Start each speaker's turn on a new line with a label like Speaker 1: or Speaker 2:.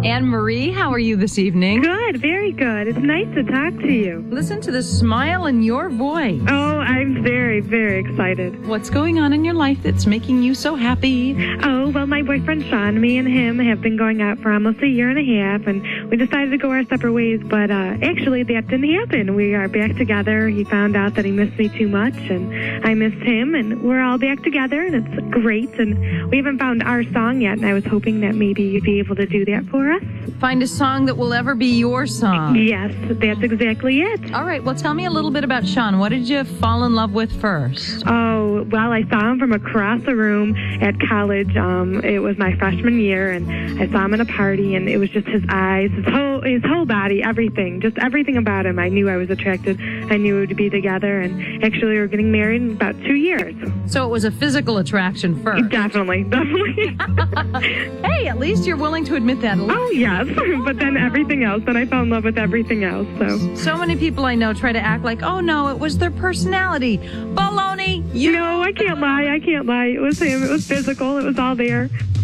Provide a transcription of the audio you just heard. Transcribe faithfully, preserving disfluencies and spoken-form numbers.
Speaker 1: Anne-Marie, how are you this evening?
Speaker 2: Good, very good. It's nice to talk to you.
Speaker 1: Listen to the smile in your voice.
Speaker 2: Oh, I'm very, very excited.
Speaker 1: What's going on in your life that's making you so happy?
Speaker 2: Oh, well, my boyfriend Sean, me and him have been going out for almost a year and a half, and we decided to go our separate ways, but uh, actually that didn't happen. We are back together. He found out that he missed me too much, and I missed him, and we're all back together, and it's great, and we haven't found our song yet, and I was hoping that maybe you'd be able to do that for us.
Speaker 1: Find a song that will ever be your song.
Speaker 2: Yes, that's exactly it.
Speaker 1: All right, well, tell me a little bit about Sean. What did you fall in love with first?
Speaker 2: Oh, well, I saw him from across the room at college. Um, it was my freshman year, and I saw him at a party, and it was just his eyes, his whole, his whole body, everything, just everything about him. I knew I was attracted. I knew we would be together, and actually we were getting married in about two years.
Speaker 1: So it was a physical attraction first.
Speaker 2: Definitely, definitely.
Speaker 1: Hey, at least you're willing to admit that.
Speaker 2: Oh, yes, but then everything else, then I fell in love with everything else, so.
Speaker 1: So many people I know try to act like, oh, no, it was their personality. Baloney! You
Speaker 2: No, I can't lie, I can't lie. It was him, it was physical, it was all there.